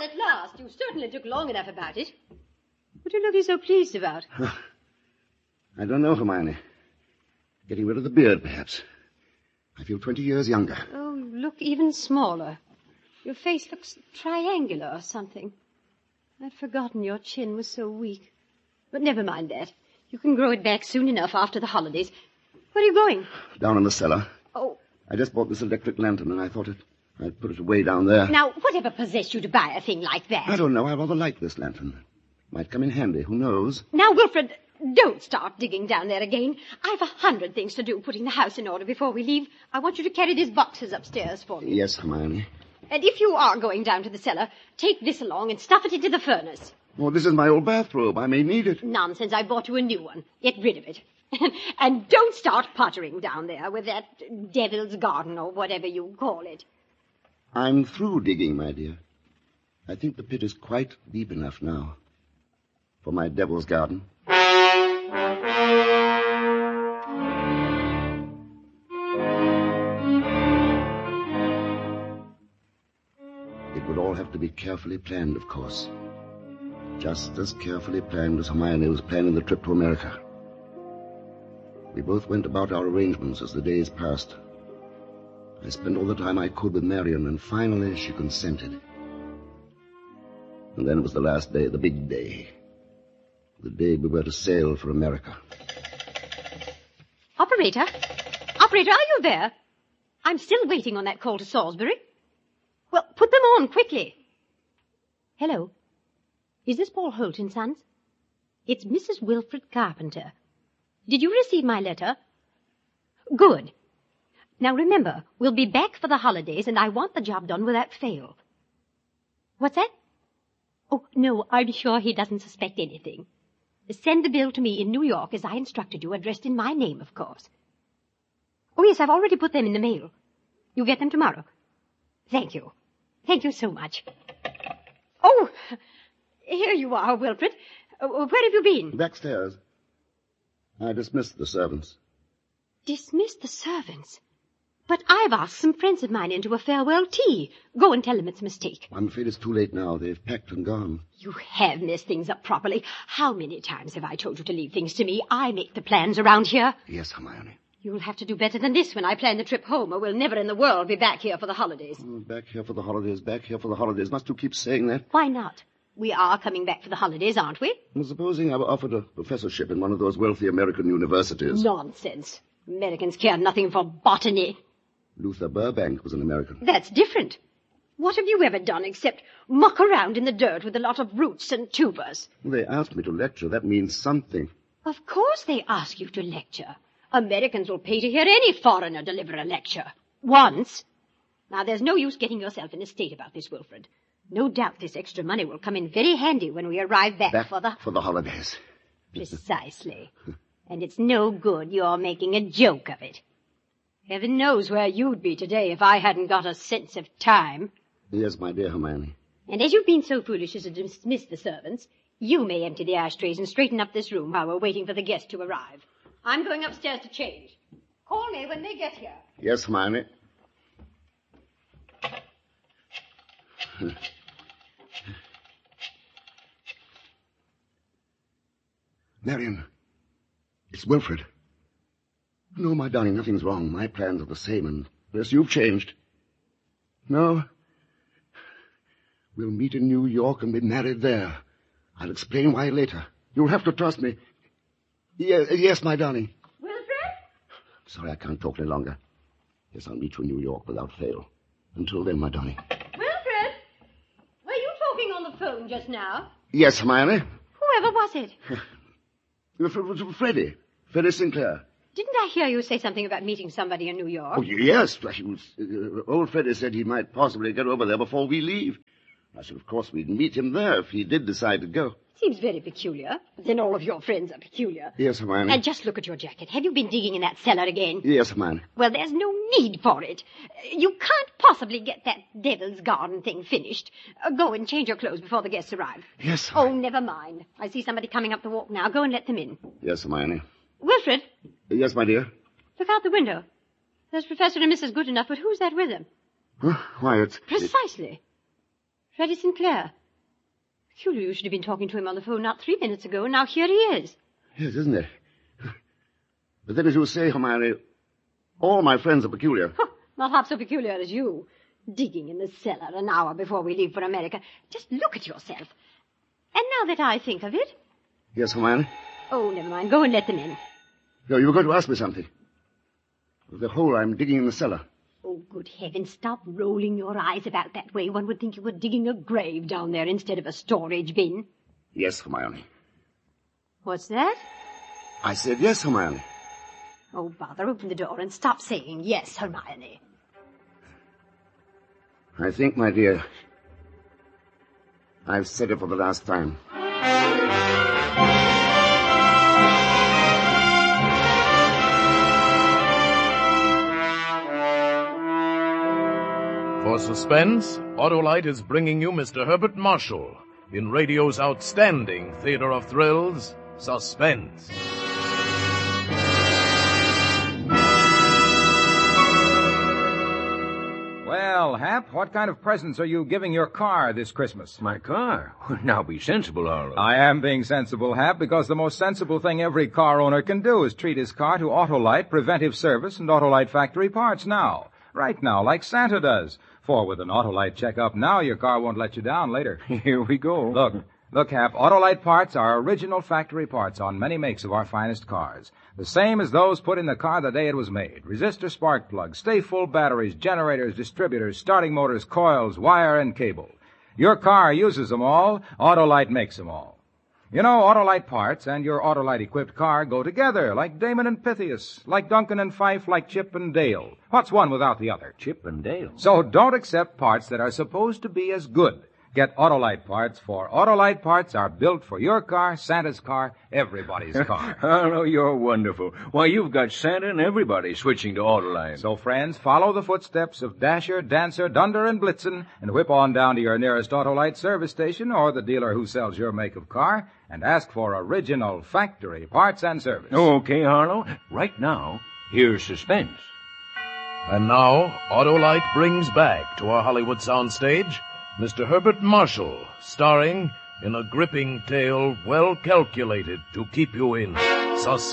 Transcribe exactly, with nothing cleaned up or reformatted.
at last. You certainly took long enough about it. What are you looking so pleased about? I don't know, Hermione. Getting rid of the beard, perhaps. I feel twenty years younger. Oh, you look even smaller. Your face looks triangular or something. I'd forgotten your chin was so weak. But never mind that. You can grow it back soon enough after the holidays. Where are you going? Down in the cellar. Oh. I just bought this electric lantern, and I thought it, I'd put it away down there. Now, whatever possessed you to buy a thing like that? I don't know. I rather like this lantern. Might come in handy. Who knows? Now, Wilfred, don't start digging down there again. I've a hundred things to do putting the house in order before we leave. I want you to carry these boxes upstairs for me. Yes, Hermione. And if you are going down to the cellar, take this along and stuff it into the furnace. Oh, this is my old bathrobe. I may need it. Nonsense. I bought you a new one. Get rid of it. And don't start pottering down there with that devil's garden or whatever you call it. I'm through digging, my dear. I think the pit is quite deep enough now for my devil's garden. It would all have to be carefully planned, of course. Just as carefully planned as Hermione was planning the trip to America. We both went about our arrangements as the days passed. I spent all the time I could with Marion, and finally she consented. And then it was the last day, the big day. The day we were to sail for America. Operator? Operator, are you there? I'm still waiting on that call to Salisbury. Well, put them on, quickly. Hello. Is this Paul Holt and Sons? It's Missus Wilfred Carpenter. Did you receive my letter? Good. Now remember, we'll be back for the holidays, and I want the job done without fail. What's that? Oh, no, I'm sure he doesn't suspect anything. Send the bill to me in New York, as I instructed you, addressed in my name, of course. Oh, yes, I've already put them in the mail. You'll get them tomorrow. Thank you. Thank you so much. Oh, here you are, Wilfred. Uh, where have you been? Backstairs. I dismissed the servants. Dismissed the servants? But I've asked some friends of mine into a farewell tea. Go and tell them it's a mistake. I'm afraid it's too late now. They've packed and gone. You have messed things up properly. How many times have I told you to leave things to me? I make the plans around here. Yes, Hermione. You'll have to do better than this when I plan the trip home, or we'll never in the world be back here for the holidays. Oh, back here for the holidays, back here for the holidays. Must you keep saying that? Why not? We are coming back for the holidays, aren't we? Well, supposing I were offered a professorship in one of those wealthy American universities. Nonsense. Americans care nothing for botany. Luther Burbank was an American. That's different. What have you ever done except muck around in the dirt with a lot of roots and tubers? They asked me to lecture. That means something. Of course they ask you to lecture. Americans will pay to hear any foreigner deliver a lecture. Once. Now, there's no use getting yourself in a state about this, Wilfred. No doubt this extra money will come in very handy when we arrive back, back for the... for the holidays. Precisely. And it's no good you're making a joke of it. Heaven knows where you'd be today if I hadn't got a sense of time. Yes, my dear Hermione. And as you've been so foolish as to dismiss the servants, you may empty the ashtrays and straighten up this room while we're waiting for the guests to arrive. I'm going upstairs to change. Call me when they get here. Yes, Hermione. Marion, it's Wilfred. No, my darling, nothing's wrong. My plans are the same, and yes, you've changed. No. We'll meet in New York and be married there. I'll explain why later. You'll have to trust me. Yes, yes, my darling. Wilfred? Sorry, I can't talk any longer. Yes, I'll meet you in New York without fail. Until then, my darling. Wilfred? Were you talking on the phone just now? Yes, Hermione. Whoever was it? It was Freddie. Freddie Sinclair. Didn't I hear you say something about meeting somebody in New York? Oh, yes. He was, uh, old Freddie said he might possibly get over there before we leave. I said, of course, we'd meet him there if he did decide to go. Seems very peculiar. Then all of your friends are peculiar. Yes, Hermione. And just look at your jacket. Have you been digging in that cellar again? Yes, Hermione. Well, there's no need for it. You can't possibly get that devil's garden thing finished. Uh, go and change your clothes before the guests arrive. Yes, Hermione. Oh, never mind. I see somebody coming up the walk now. Go and let them in. Yes, Hermione. Wilfred? Yes, my dear? Look out the window. There's Professor and Missus Goodenough, but who's that with them? Huh? Why, it's... Precisely. Freddie Sinclair. Peculiar, you should have been talking to him on the phone not three minutes ago, and now here he is. Yes, isn't it? But then, as you say, Hermione, all my friends are peculiar. Huh, not half so peculiar as you. Digging in the cellar an hour before we leave for America. Just look at yourself. And now that I think of it... Yes, Hermione? Oh, never mind. Go and let them in. No, you were going to ask me something. The hole I'm digging in the cellar. Oh, good heavens, stop rolling your eyes about that way. One would think you were digging a grave down there instead of a storage bin. Yes, Hermione. What's that? I said yes, Hermione. Oh, bother, open the door and stop saying yes, Hermione. I think, my dear, I've said it for the last time. For suspense, Autolite is bringing you Mister Herbert Marshall in radio's outstanding theater of thrills, Suspense. Well, Hap, what kind of presents are you giving your car this Christmas? My car? Now be sensible, Harlow. I am being sensible, Hap, because the most sensible thing every car owner can do is treat his car to Autolite preventive service and Autolite factory parts now. Right now, like Santa does. For with an Autolite checkup now, your car won't let you down later. Here we go. Look, look, Hap, Autolite parts are original factory parts on many makes of our finest cars. The same as those put in the car the day it was made. Resistor spark plugs, stay full batteries, generators, distributors, starting motors, coils, wire, and cable. Your car uses them all. Autolite makes them all. You know, Autolite parts and your Autolite-equipped car go together, like Damon and Pythias, like Duncan and Fife, like Chip and Dale. What's one without the other? Chip and Dale. So don't accept parts that are supposed to be as good. Get Autolite parts, for Autolite parts are built for your car, Santa's car, everybody's car. Harlow, you're wonderful. Why, you've got Santa and everybody switching to Autolite. So, friends, follow the footsteps of Dasher, Dancer, Dunder, and Blitzen, and whip on down to your nearest Autolite service station or the dealer who sells your make of car, and ask for original factory parts and service. Okay, Harlow. Right now, here's Suspense. And now, Autolite brings back to our Hollywood soundstage Mister Herbert Marshall, starring in a gripping tale well calculated to keep you in suspense.